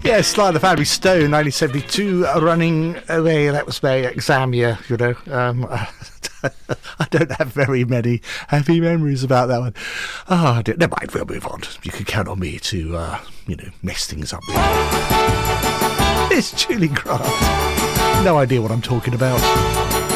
Yes, like the Family Stone, 1972, running away. That was my exam year, you know. I don't have very many happy memories about that one. Oh, never mind, we'll move on. You can count on me to, mess things up. It's Julie Grant. No idea what I'm talking about.